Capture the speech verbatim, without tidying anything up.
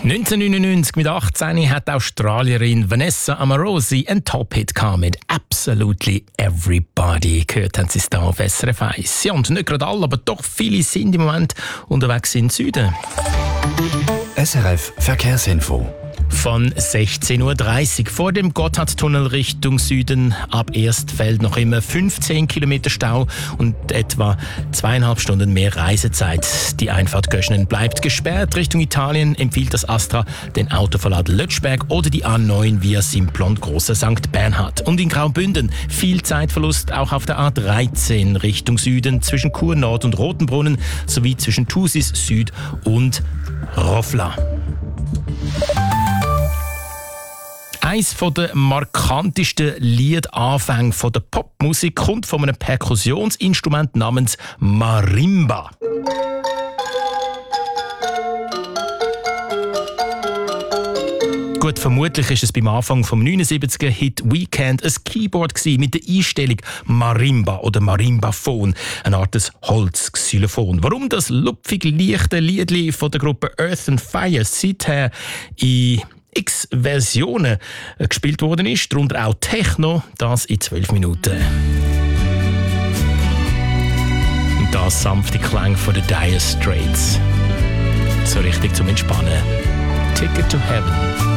neunzehnhundertneunundneunzig mit achtzehn hat Australierin Vanessa Amorosi einen Top-Hit mit «Absolutely Everybody». Gehört haben sie es hier auf S R F eins. Ja, und nicht gerade alle, aber doch viele sind im Moment unterwegs in den Süden. S R F Verkehrsinfo. Von sechzehn Uhr dreißig vor dem Gotthardtunnel Richtung Süden ab Erstfeld noch immer fünfzehn Kilometer Stau und etwa zweieinhalb Stunden mehr Reisezeit. Die Einfahrt Göschenen bleibt gesperrt. Richtung Italien empfiehlt das Astra den Autoverlad Lötschberg oder die A neun via Simplon Großer Sankt Bernhard. Und in Graubünden viel Zeitverlust auch auf der A dreizehn Richtung Süden zwischen Chur Nord und Rotenbrunnen sowie zwischen Thusis Süd und Roffla. Eines der markantesten Liedanfänge der Popmusik kommt von einem Perkussionsinstrument namens Marimba. Gut, vermutlich ist es beim Anfang vom neunundsiebziger Hit Weekend ein Keyboard gewesen, mit der Einstellung Marimba oder Marimbaphon, eine Art des Holzxylophon. Warum das lupfig leichte Liedli von der Gruppe Earth and Fire seither in x Versionen gespielt worden ist, darunter auch Techno, das in zwölf Minuten. Und das sanfte Klang von den Dire Straits. So richtig zum Entspannen. Ticket to Heaven.